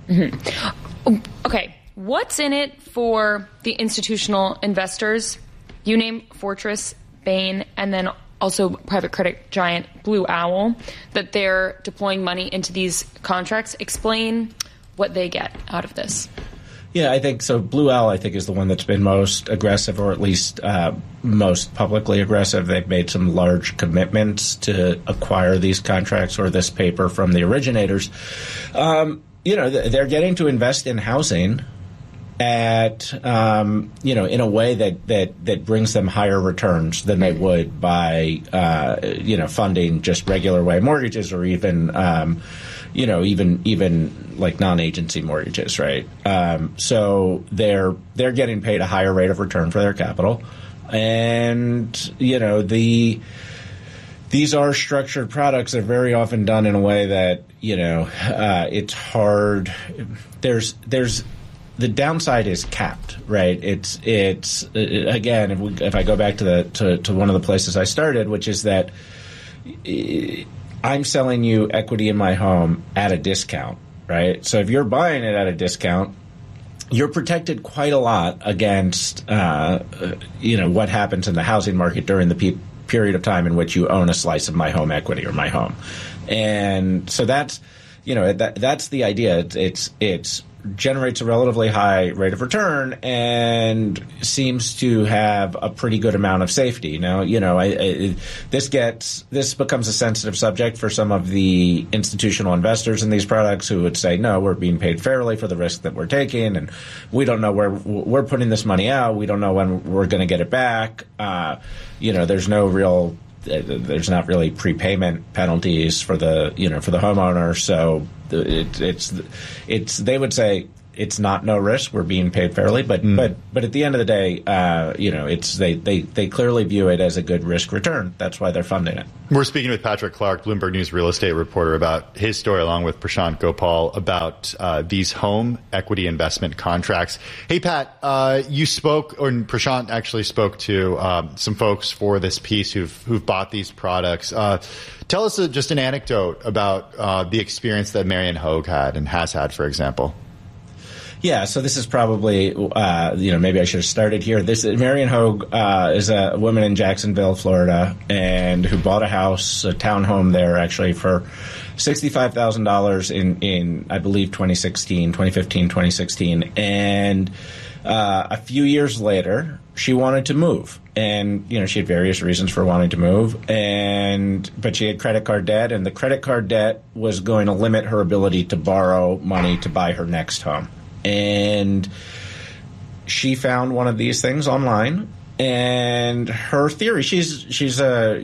Okay, what's in it for the institutional investors? You name Fortress, Bain, and then also private credit giant Blue Owl, that they're deploying money into these contracts. Explain what they get out of this. Yeah, I think so. Blue Owl, I think, is the one that's been most aggressive, or at least most publicly aggressive. They've made some large commitments to acquire these contracts or this paper from the originators. They're getting to invest in housing at in a way that brings them higher returns than they would by funding just regular way mortgages, or even even like non-agency mortgages, right? So they're getting paid a higher rate of return for their capital, and these are structured products. They're very often done in a way that it's hard. There's the downside is capped, right? It's again, if I go back to one of the places I started, which is that I'm selling you equity in my home at a discount, right? So if you're buying it at a discount, you're protected quite a lot against what happens in the housing market during the period of time in which you own a slice of my home equity or my home. And so that's that's the idea. It's generates a relatively high rate of return and seems to have a pretty good amount of safety. Now, this becomes a sensitive subject for some of the institutional investors in these products who would say, no, we're being paid fairly for the risk that we're taking, and we don't know where we're putting this money out. We don't know when we're going to get it back. There's not really prepayment penalties for the homeowner. So they would say it's not no risk. We're being paid fairly, but at the end of the day, they clearly view it as a good risk return. That's why they're funding it. We're speaking with Patrick Clark, Bloomberg News real estate reporter, about his story, along with Prashant Gopal, about these home equity investment contracts. Hey, Pat, you spoke, or Prashant actually spoke to some folks for this piece who've bought these products. Tell us just an anecdote about the experience that Marian Hogue had and has had, for example. Yeah, so this is probably, maybe I should have started here. Marian Hogue is a woman in Jacksonville, Florida, and who bought a house, a townhome there, actually, for $65,000 in, I believe, 2015, 2016. And a few years later, she wanted to move. And, she had various reasons for wanting to move. But she had credit card debt, and the credit card debt was going to limit her ability to borrow money to buy her next home. And she found one of these things online, and her theory, she's a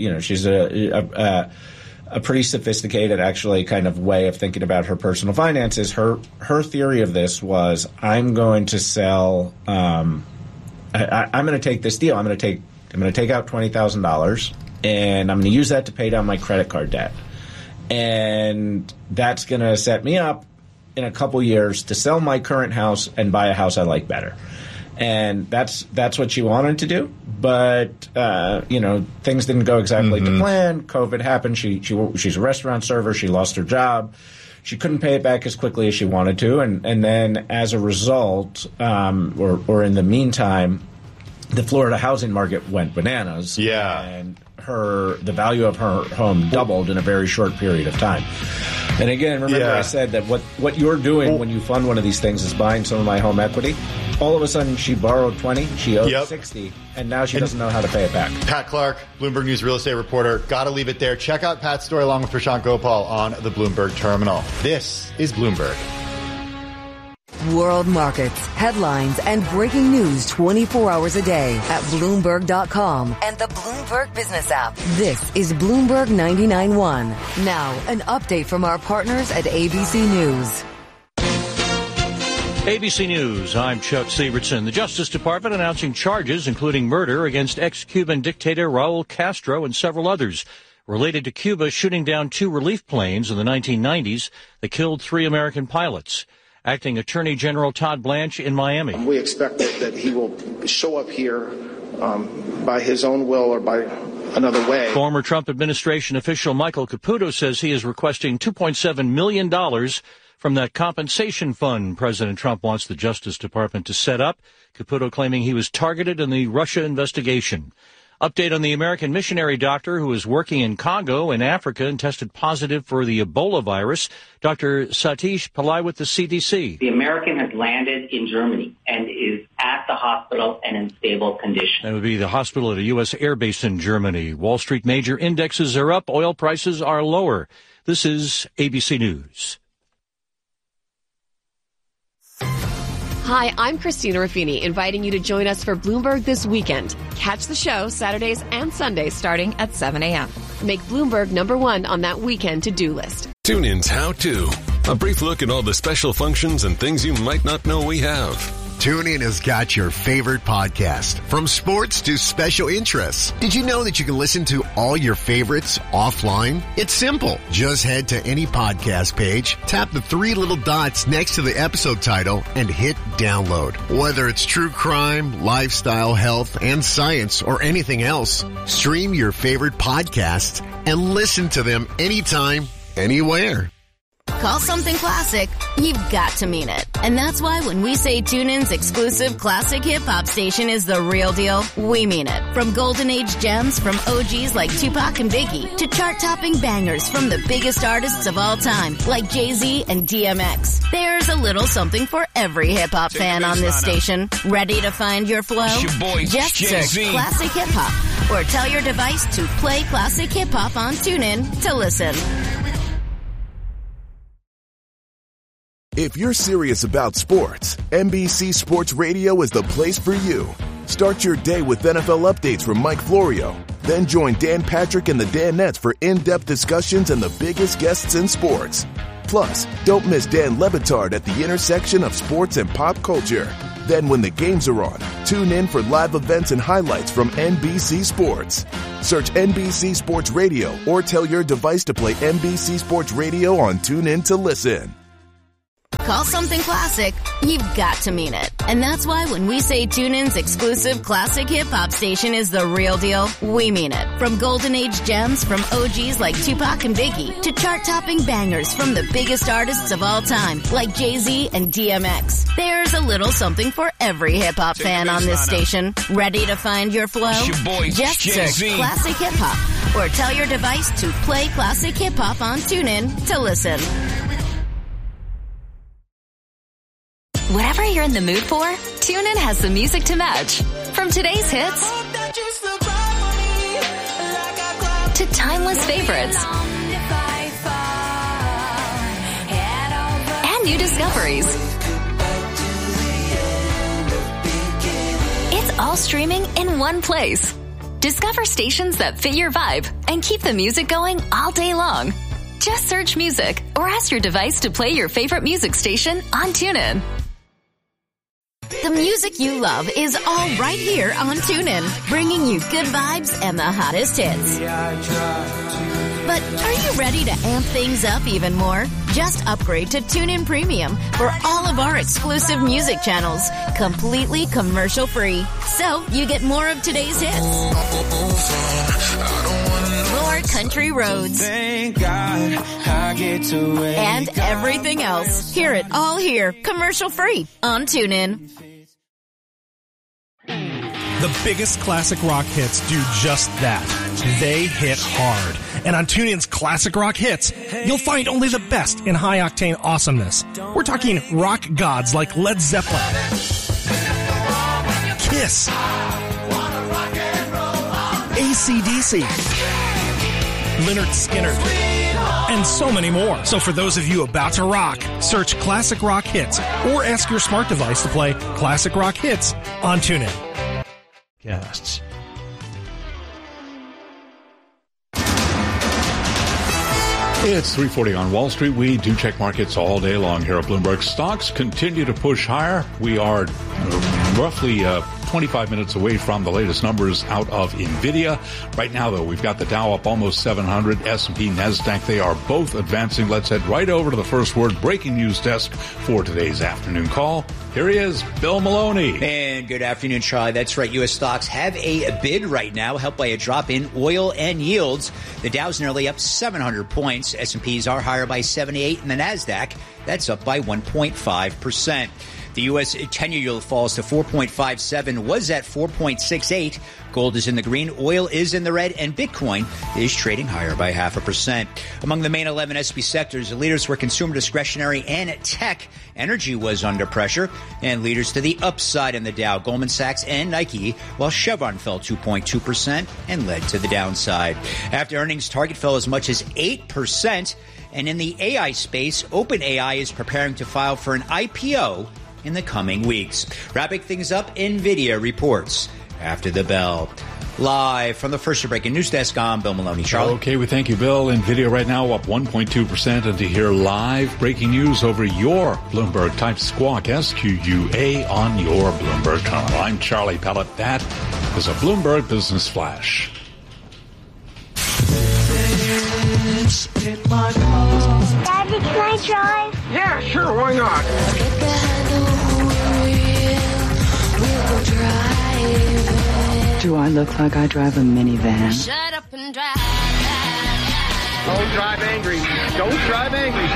pretty sophisticated, actually, kind of way of thinking about her personal finances. Her theory of this was, I'm going to sell, I'm going to take this deal. I'm going to take out $20,000, and I'm going to use that to pay down my credit card debt, and that's going to set me up in a couple years to sell my current house and buy a house I like better. And that's what she wanted to do. But, things didn't go exactly to plan. COVID happened. She's a restaurant server. She lost her job. She couldn't pay it back as quickly as she wanted to. And then as a result, or in the meantime, the Florida housing market went bananas. Yeah. And the value of her home doubled in a very short period of time. And again, remember I said that what you're doing when you fund one of these things is buying some of my home equity. All of a sudden, she borrowed 20, she owed 60, and now she doesn't know how to pay it back. Pat Clark, Bloomberg News real estate reporter. Got to leave it there. Check out Pat's story along with Prashant Gopal on the Bloomberg Terminal. This is Bloomberg. World markets, headlines, and breaking news 24 hours a day at Bloomberg.com and the Bloomberg Business app. This is Bloomberg 99.1. Now, an update from our partners at ABC News. ABC News, I'm Chuck Sievertson. The Justice Department announcing charges including murder against ex-Cuban dictator Raul Castro and several others related to Cuba shooting down 2 relief planes in the 1990s that killed 3 American pilots. Acting Attorney General Todd Blanche in Miami. We expect that he will show up here by his own will or by another way. Former Trump administration official Michael Caputo says he is requesting $2.7 million from that compensation fund President Trump wants the Justice Department to set up. Caputo claiming he was targeted in the Russia investigation. Update on the American missionary doctor who is working in Congo in Africa and tested positive for the Ebola virus. Dr. Satish Pillai with the CDC. The American has landed in Germany and is at the hospital and in stable condition. That would be the hospital at a U.S. air base in Germany. Wall Street major indexes are up. Oil prices are lower. This is ABC News. Hi, I'm Christina Ruffini, inviting you to join us for Bloomberg This Weekend. Catch the show Saturdays and Sundays starting at 7 a.m. Make Bloomberg #1 on that weekend to-do list. TuneIn's How To. A brief look at all the special functions and things you might not know we have. TuneIn has got your favorite podcast, from sports to special interests. Did you know that you can listen to all your favorites offline? It's simple. Just head to any podcast page, tap the 3 little dots next to the episode title, and hit download. Whether it's true crime, lifestyle, health, and science, or anything else, stream your favorite podcasts and listen to them anytime, anywhere. Call something classic, you've got to mean it. And that's why when we say TuneIn's exclusive classic hip-hop station is the real deal, we mean it. From golden age gems from OGs like Tupac and Biggie to chart-topping bangers from the biggest artists of all time like Jay-Z and DMX. There's a little something for every hip-hop fan on this station. Ready to find your flow? Just search Classic Hip-Hop or tell your device to play Classic Hip-Hop on TuneIn to listen. If you're serious about sports, NBC Sports Radio is the place for you. Start your day with NFL updates from Mike Florio. Then join Dan Patrick and the Danettes for in-depth discussions and the biggest guests in sports. Plus, don't miss Dan Le Batard at the intersection of sports and pop culture. Then when the games are on, tune in for live events and highlights from NBC Sports. Search NBC Sports Radio or tell your device to play NBC Sports Radio on TuneIn to listen. Call something classic, you've got to mean it. And that's why when we say TuneIn's exclusive classic hip-hop station is the real deal, we mean it. From golden age gems from OGs like Tupac and Biggie to chart-topping bangers from the biggest artists of all time like Jay-Z and DMX. There's a little something for every hip-hop fan on this station. Ready to find your flow? Just search Classic Hip-Hop or tell your device to play Classic Hip-Hop on TuneIn to listen. Whatever you're in the mood for, TuneIn has the music to match. From today's hits to timeless favorites and new discoveries. It's all streaming in one place. Discover stations that fit your vibe and keep the music going all day long. Just search music or ask your device to play your favorite music station on TuneIn. The music you love is all right here on TuneIn, bringing you good vibes and the hottest hits. But are you ready to amp things up even more? Just upgrade to TuneIn Premium for all of our exclusive music channels, completely commercial-free. So you get more of today's hits, more country roads, thank God I get to and everything else. Hear it all here, commercial-free on TuneIn. The biggest classic rock hits do just that. They hit hard. And on TuneIn's Classic Rock Hits, you'll find only the best in high-octane awesomeness. We're talking rock gods like Led Zeppelin, Kiss, AC/DC, Lynyrd Skynyrd, and so many more. So for those of you about to rock, search Classic Rock Hits or ask your smart device to play Classic Rock Hits on TuneIn. Casts. It's 3:40 on Wall Street. We do check markets all day long here at Bloomberg. Stocks continue to push higher. We are roughly 25 minutes away from the latest numbers out of NVIDIA. Right now, though, we've got the Dow up almost 700, S&P, NASDAQ. They are both advancing. Let's head right over to the first word breaking news desk for today's afternoon call. Here he is, Bill Maloney. And good afternoon, Charlie. That's right. U.S. stocks have a bid right now, helped by a drop in oil and yields. The Dow's nearly up 700 points. S&Ps are higher by 78, and the NASDAQ, that's up by 1.5%. The U.S. 10-year yield falls to 4.57, was at 4.68. Gold is in the green, oil is in the red, and Bitcoin is trading higher by 0.5%. Among the main 11 S&P sectors, the leaders were consumer discretionary and tech. Energy was under pressure, and leaders to the upside in the Dow, Goldman Sachs and Nike, while Chevron fell 2.2% and led to the downside. After earnings, Target fell as much as 8%, and in the AI space, OpenAI is preparing to file for an IPO in the coming weeks. Wrapping things up, NVIDIA reports after the bell. Live from the First Breaking News Desk, I'm Bill Maloney. Charlie? Okay, we thank you, Bill. NVIDIA right now up 1.2%. And to hear live breaking news over your Bloomberg, type Squawk, SQUA, on your Bloomberg terminal. I'm Charlie Pellet. That is a Bloomberg Business Flash. Daddy, can I drive? Yeah, sure, why not? Do I look like I drive a minivan? Shut up and drive. Don't drive angry. Don't drive angry.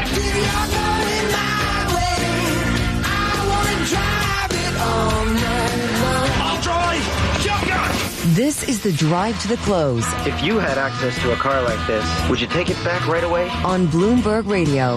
I'll drive. Shotgun. This is the Drive to the Close. If you had access to a car like this, would you take it back right away? On Bloomberg Radio.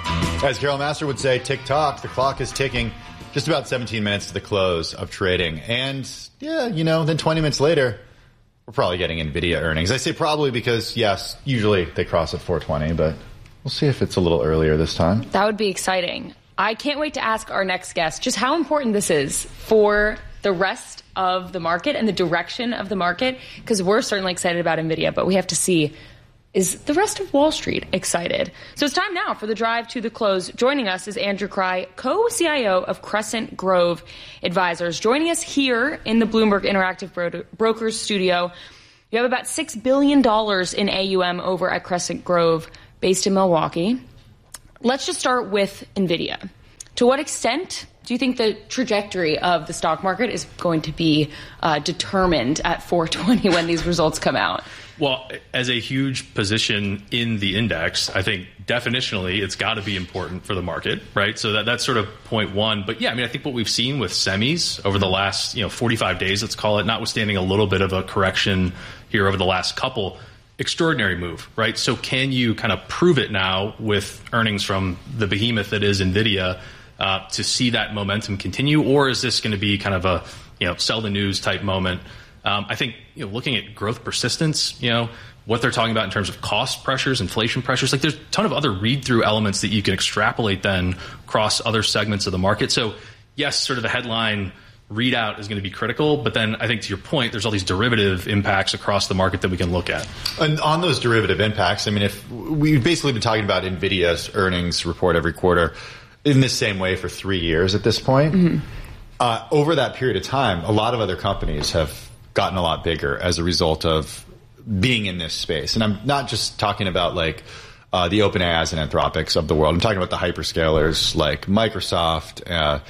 As Carol Master would say, tick-tock, the clock is ticking. Just about 17 minutes to the close of trading. And, yeah, then 20 minutes later, we're probably getting NVIDIA earnings. I say probably because, yes, usually they cross at 420, but we'll see if it's a little earlier this time. That would be exciting. I can't wait to ask our next guest just how important this is for the rest of the market and the direction of the market, because we're certainly excited about NVIDIA, but we have to see, is the rest of Wall Street excited? So it's time now for the Drive to the Close. Joining us is Andrew Cry, co-CIO of Crescent Grove Advisors. Joining us here in the Bloomberg Interactive Brokers studio, you have about $6 billion in AUM over at Crescent Grove, based in Milwaukee. Let's just start with NVIDIA. To what extent do you think the trajectory of the stock market is going to be determined at 420 when these results come out? Well, as a huge position in the index, I think definitionally it's got to be important for the market, right? So that's sort of point one. But yeah, I think what we've seen with semis over the last 45 days, let's call it, notwithstanding a little bit of a correction here over the last couple, extraordinary move, right? So can you kind of prove it now with earnings from the behemoth that is NVIDIA to see that momentum continue? Or is this going to be kind of a sell the news type moment? I think looking at growth persistence, what they're talking about in terms of cost pressures, inflation pressures, like there's a ton of other read-through elements that you can extrapolate then across other segments of the market. So yes, sort of the headline readout is going to be critical, but then I think to your point, there's all these derivative impacts across the market that we can look at. And on those derivative impacts, if we've basically been talking about NVIDIA's earnings report every quarter in the same way for 3 years at this point. Mm-hmm. Over that period of time, a lot of other companies have gotten a lot bigger as a result of being in this space. And I'm not just talking about like the OpenAIs and Anthropics of the world. I'm talking about the hyperscalers like Microsoft,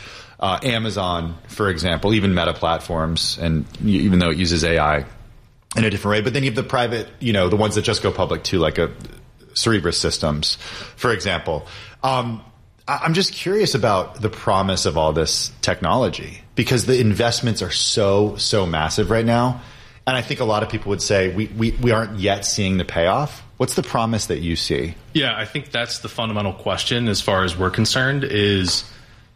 Amazon, for example, even Meta platforms, and even though it uses AI in a different way. But then you have the private, the ones that just go public too, like Cerebras Systems, for example. I'm just curious about the promise of all this technology because the investments are so massive right now. And I think a lot of people would say we aren't yet seeing the payoff. What's the promise that you see? Yeah, I think that's the fundamental question as far as we're concerned is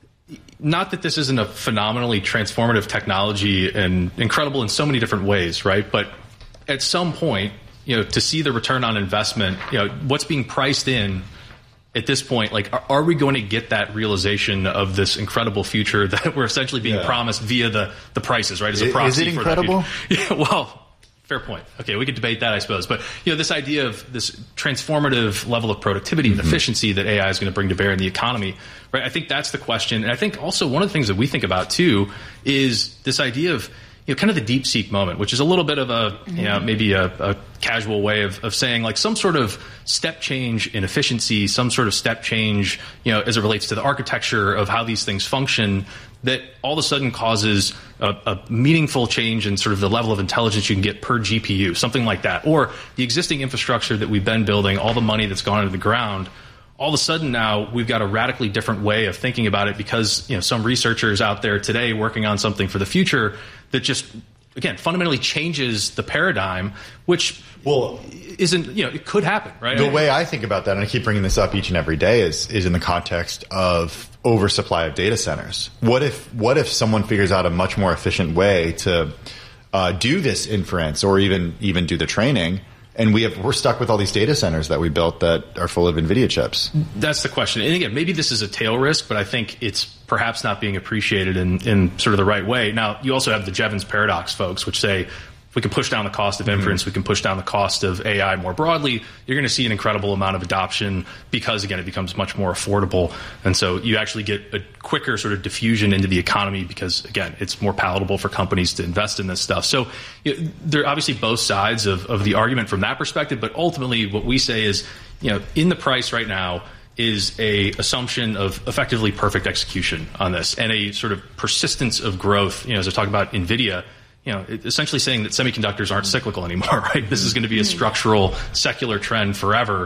not that this isn't a phenomenally transformative technology and incredible in so many different ways, right? But at some point, to see the return on investment, what's being priced in at this point, like, are we going to get that realization of this incredible future that we're essentially being promised via the prices, right? As a proxy. Is it incredible? Yeah, well, fair point. Okay, we could debate that, I suppose. But, this idea of this transformative level of productivity and efficiency that AI is going to bring to bear in the economy, right? I think that's the question. And I think also one of the things that we think about, too, is this idea of, kind of the DeepSeek moment, which is a little bit of a, maybe a casual way of saying like some sort of step change in efficiency, some sort of step change, as it relates to the architecture of how these things function that all of a sudden causes a meaningful change in sort of the level of intelligence you can get per GPU, something like that. Or the existing infrastructure that we've been building, all the money that's gone into the ground, all of a sudden now we've got a radically different way of thinking about it because, some researchers out there today working on something for the future that just, again, fundamentally changes the paradigm, which isn't, it could happen, right? The way I think about that, and I keep bringing this up each and every day, is in the context of oversupply of data centers. What if someone figures out a much more efficient way to do this inference or even do the training? And we're stuck with all these data centers that we built that are full of NVIDIA chips. That's the question. And again, maybe this is a tail risk, but I think it's perhaps not being appreciated in sort of the right way. Now, you also have the Jevons paradox, folks, which say if we can push down the cost of inference, we can push down the cost of AI more broadly, you're going to see an incredible amount of adoption because, again, it becomes much more affordable. And so you actually get a quicker sort of diffusion into the economy because, again, it's more palatable for companies to invest in this stuff. So there are obviously both sides of the argument from that perspective. But ultimately, what we say is, in the price right now is a assumption of effectively perfect execution on this and a sort of persistence of growth. As I talk about NVIDIA, essentially saying that semiconductors aren't cyclical anymore, right? This is going to be a structural, secular trend forever.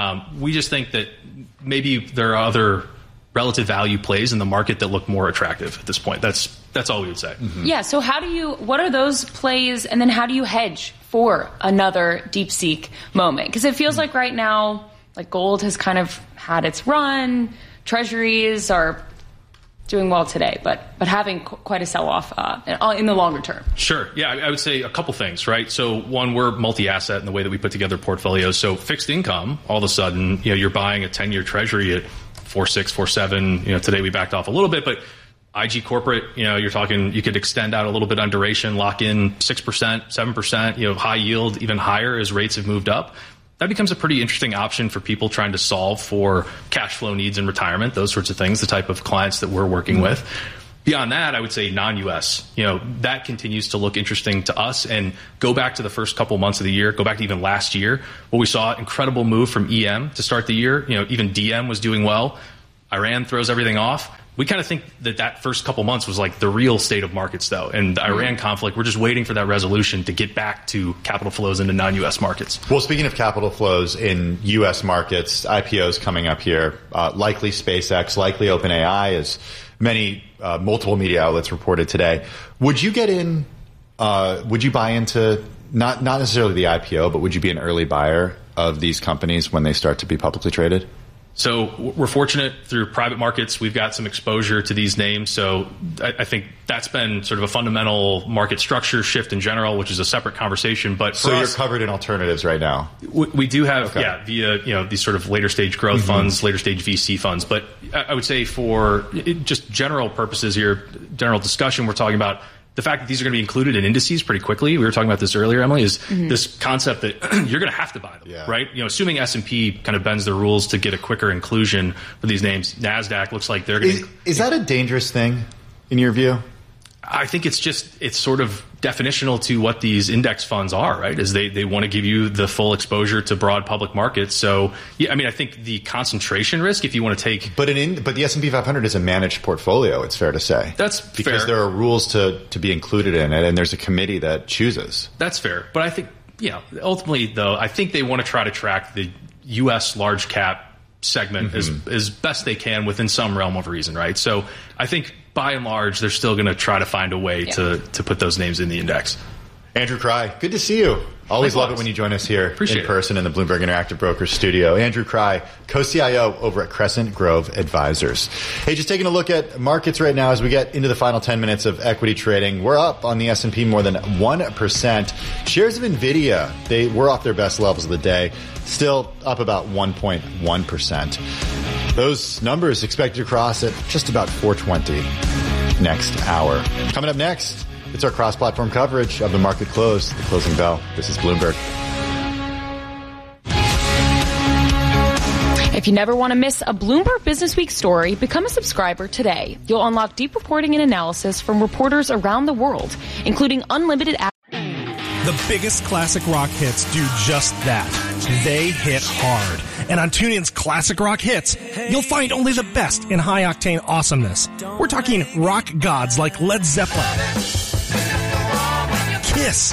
We just think that maybe there are other relative value plays in the market that look more attractive at this point. That's all we would say. Yeah. So what are those plays, and then how do you hedge for another DeepSeek moment? Because it feels like right now, like gold has kind of had its run. Treasuries are doing well today, but having quite a sell-off in the longer term. Sure. Yeah, I would say a couple things, right? So one, we're multi-asset in the way that we put together portfolios. So fixed income, all of a sudden, you're buying a 10-year Treasury at 4.6, 4.7. Today we backed off a little bit, but IG corporate, you're talking, you could extend out a little bit on duration, lock in 6%, 7%, high yield, even higher as rates have moved up. That becomes a pretty interesting option for people trying to solve for cash flow needs in retirement, those sorts of things, the type of clients that we're working with. Beyond that, I would say non-U.S. That continues to look interesting to us. And go back to the first couple months of the year, go back to even last year, where we saw incredible move from EM to start the year. Even DM was doing well. Iran throws everything off. We kind of think that first couple months was like the real state of markets, though. And the Iran conflict, we're just waiting for that resolution to get back to capital flows into non-U.S. markets. Well, speaking of capital flows in U.S. markets, IPOs coming up here, likely SpaceX, likely OpenAI, as many multiple media outlets reported today. Would you get in, would you buy into, not necessarily the IPO, but would you be an early buyer of these companies when they start to be publicly traded? So we're fortunate through private markets. We've got some exposure to these names. So I think that's been sort of a fundamental market structure shift in general, which is a separate conversation. But for you're covered in alternatives right now. We do have, via these sort of later stage growth funds, later stage VC funds. But I would say for just general purposes here, general discussion, we're talking about the fact that these are going to be included in indices pretty quickly. We were talking about this earlier, Emily, is this concept that you're going to have to buy them, right? Assuming S&P kind of bends the rules to get a quicker inclusion for these names. NASDAQ looks like they're going to... Is that a dangerous thing in your view? I think it's sort of definitional to what these index funds are, right? Is they want to give you the full exposure to broad public markets. So, yeah, I mean, I think the concentration risk, if you want to take... But the S&P 500 is a managed portfolio, it's fair to say. That's because there are rules to be included in it, and there's a committee that chooses. That's fair. But I think, ultimately, though, I think they want to try to track the U.S. large cap segment as best they can within some realm of reason, right? So I think... by and large, they're still going to try to find a way to put those names in the index. Andrew Cry, good to see you. Always love it when you join us here in person in the Bloomberg Interactive Brokers studio. Andrew Cry, co-CIO over at Crescent Grove Advisors. Hey, just taking a look at markets right now as we get into the final 10 minutes of equity trading. We're up on the S&P more than 1%. Shares of NVIDIA, they were off their best levels of the day, still up about 1.1%. Those numbers expected to cross at just about 420 next hour. Coming up next, it's our cross-platform coverage of the market close, the closing bell. This is Bloomberg. If you never want to miss a Bloomberg Business Week story, become a subscriber today. You'll unlock deep reporting and analysis from reporters around the world, including unlimited The biggest classic rock hits do just that. They hit hard. And on TuneIn's Classic Rock Hits, you'll find only the best in high-octane awesomeness. We're talking rock gods like Led Zeppelin, Kiss,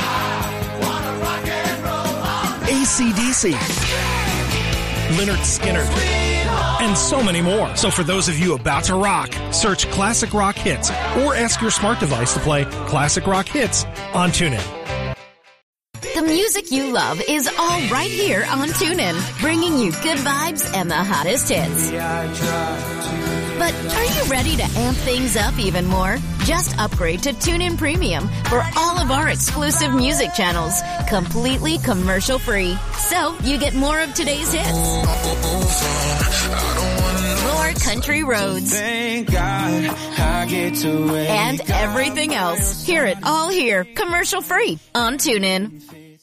AC/DC, Lynyrd Skynyrd, and so many more. So for those of you about to rock, search Classic Rock Hits or ask your smart device to play Classic Rock Hits on TuneIn. The music you love is all right here on TuneIn, bringing you good vibes and the hottest hits. But are you ready to amp things up even more? Just upgrade to TuneIn Premium for all of our exclusive music channels, completely commercial-free. So you get more of today's hits, more more country roads, Thank God I get to wake and everything else. Hear it all here, commercial free on TuneIn.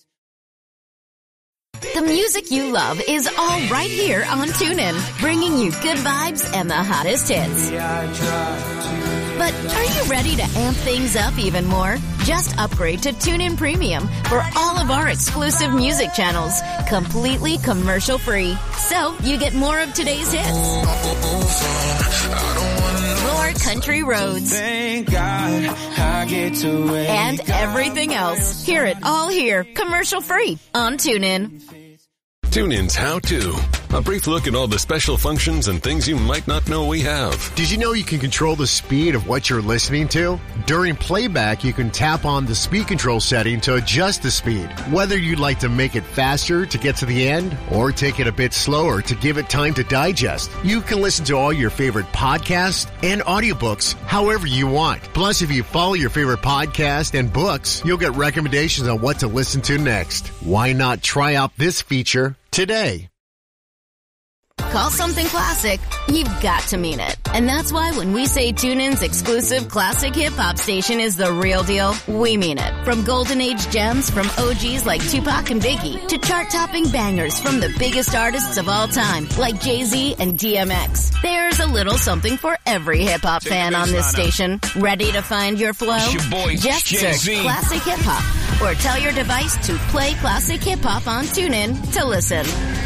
The music you love is all right here on TuneIn, bringing you good vibes and the hottest hits. But are you ready to amp things up even more? Just upgrade to TuneIn Premium for all of our exclusive music channels, completely commercial free. So you get more of today's hits, more country roads, Thank God I get to wake and everything else. Hear it all here, commercial free on TuneIn. TuneIn's How To. A brief look at all the special functions and things you might not know we have. Did you know you can control the speed of what you're listening to? During playback, you can tap on the speed control setting to adjust the speed. Whether you'd like to make it faster to get to the end or take it a bit slower to give it time to digest, you can listen to all your favorite podcasts and audiobooks however you want. Plus, if you follow your favorite podcast and books, you'll get recommendations on what to listen to next. Why not try out this feature today? Call something classic, you've got to mean it. And that's why when we say TuneIn's exclusive classic hip-hop station is the real deal, we mean it. From golden age gems from OGs like Tupac and Biggie to chart-topping bangers from the biggest artists of all time like Jay-Z and DMX. There's a little something for every hip-hop fan on this station. Ready to find your flow? Just search Classic Hip-Hop or tell your device to play Classic Hip-Hop on TuneIn to listen.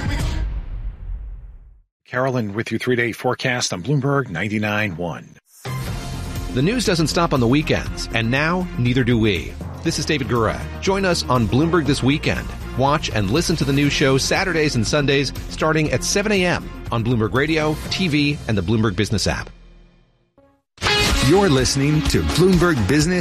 Carolyn with your 3-day forecast on Bloomberg 99.1. The news doesn't stop on the weekends, and now neither do we. This is David Gura. Join us on Bloomberg This Weekend. Watch and listen to the news show Saturdays and Sundays starting at 7 a.m. on Bloomberg Radio, TV, and the Bloomberg Business app. You're listening to Bloomberg Business